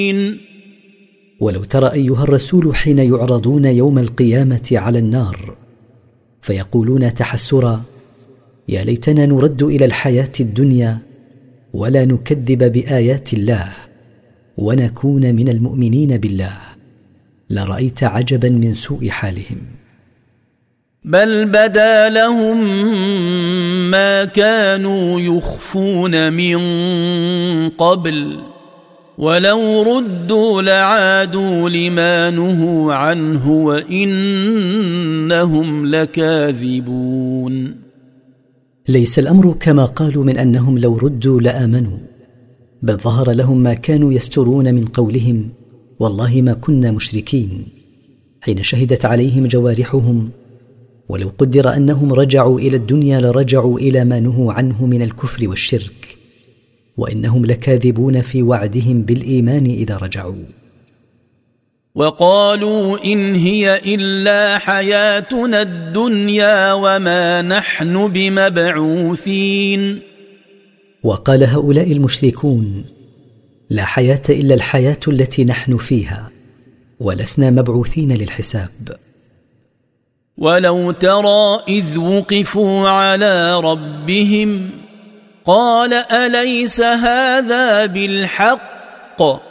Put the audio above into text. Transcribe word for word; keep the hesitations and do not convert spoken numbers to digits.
ولو ترى أيها الرسول حين يعرضون يوم القيامة على النار فيقولون تحسرا: يا ليتنا نرد إلى الحياة الدنيا ولا نكذب بآيات الله ونكون من المؤمنين بالله، لرأيت عجبا من سوء حالهم. بل بدا لهم ما كانوا يخفون من قبل ولو ردوا لعادوا لما نهوا عنه وإنهم لكاذبون. ليس الأمر كما قالوا من أنهم لو ردوا لآمنوا، بل ظهر لهم ما كانوا يسترون من قولهم: والله ما كنا مشركين، حين شهدت عليهم جوارحهم. ولو قدر أنهم رجعوا إلى الدنيا لرجعوا إلى ما نهوا عنه من الكفر والشرك، وإنهم لكاذبون في وعدهم بالإيمان إذا رجعوا. وقالوا إن هي إلا حياتنا الدنيا وما نحن بمبعوثين. وقال هؤلاء المشركون: لا حياة إلا الحياة التي نحن فيها، ولسنا مبعوثين للحساب. ولو ترى إذ وقفوا على ربهم قال أليس هذا بالحق